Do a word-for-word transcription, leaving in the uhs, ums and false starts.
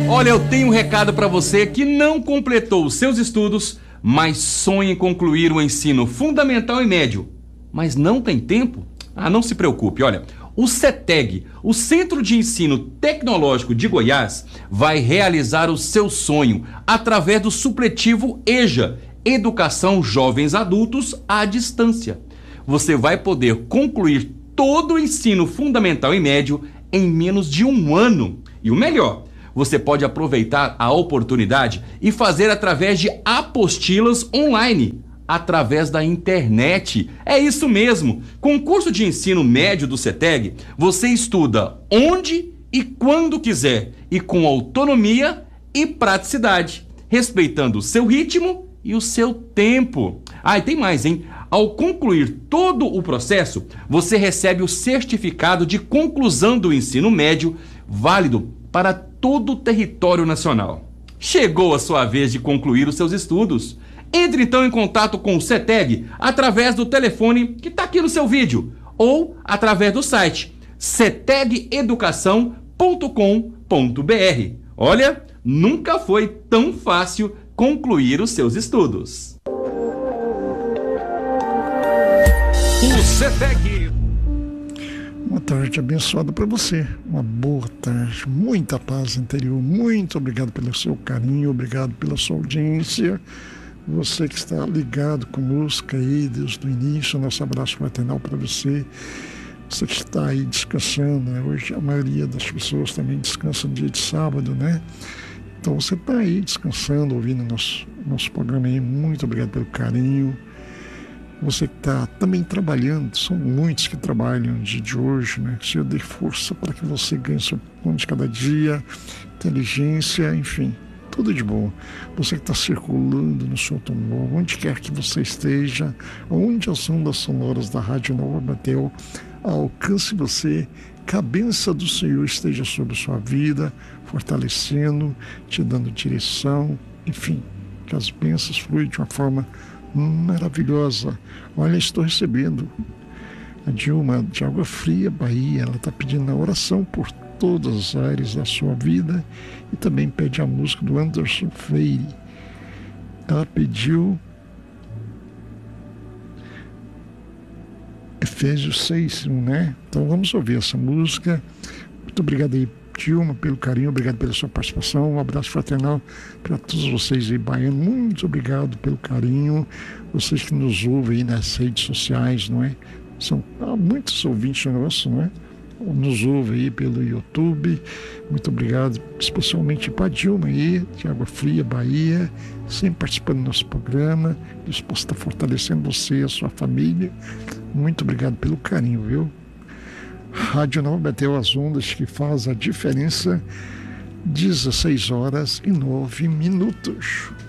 Olha, eu tenho um recado para você que não completou os seus estudos, mas sonha em concluir o ensino fundamental e médio, mas não tem tempo? Ah, não se preocupe, olha, o CETEG, o Centro de Ensino Tecnológico de Goiás, vai realizar o seu sonho através do supletivo EJA, Educação Jovens Adultos à Distância. Você vai poder concluir todo o ensino fundamental e médio em menos de um ano. E o melhor, você pode aproveitar a oportunidade e fazer através de apostilas online, através da internet. É isso mesmo! Com o curso de ensino médio do CETEG, você estuda onde e quando quiser e com autonomia e praticidade, respeitando o seu ritmo e o seu tempo. Ah, e tem mais, hein? Ao concluir todo o processo, você recebe o certificado de conclusão do ensino médio, válido para todo o território nacional. Chegou a sua vez de concluir os seus estudos. Entre então em contato com o CETEG através do telefone que está aqui no seu vídeo ou através do site ceteg educação ponto com ponto br. Olha, nunca foi tão fácil concluir os seus estudos. O CETEG. Uma tarde abençoada para você, uma boa tarde, muita paz interior, muito obrigado pelo seu carinho, obrigado pela sua audiência, você que está ligado conosco aí desde o início, nosso abraço fraternal para você, você que está aí descansando, né? Hoje a maioria das pessoas também descansa no dia de sábado, né? Então você está aí descansando, ouvindo nosso, nosso programa aí, muito obrigado pelo carinho. Você que está também trabalhando, são muitos que trabalham no dia de hoje, né? Que o Senhor dê força para que você ganhe seu pão de cada dia, inteligência, enfim, tudo de bom. Você que está circulando no seu automóvel, onde quer que você esteja, onde as ondas sonoras da Rádio Nova Betel alcance você, que a bênção do Senhor esteja sobre a sua vida, fortalecendo, te dando direção, enfim, que as bênçãos fluem de uma forma maravilhosa. Olha, estou recebendo a Dilma de Água Fria, Bahia. Ela está pedindo a oração por todas as áreas da sua vida e também pede a música do Anderson Freire. Ela pediu Efésios seis, né? Então vamos ouvir essa música. Muito obrigado aí, Dilma, pelo carinho, obrigado pela sua participação, um abraço fraternal para todos vocês aí, baiano, muito obrigado pelo carinho, vocês que nos ouvem aí nas redes sociais, não é? São há muitos ouvintes nossos, não é? Nos ouvem aí pelo YouTube, muito obrigado, especialmente para a Dilma aí, de Água Fria, Bahia, sempre participando do nosso programa, disposto a fortalecendo você e a sua família, muito obrigado pelo carinho, viu? Rádio Nova Betel, as ondas que faz a diferença, dezesseis horas e nove minutos.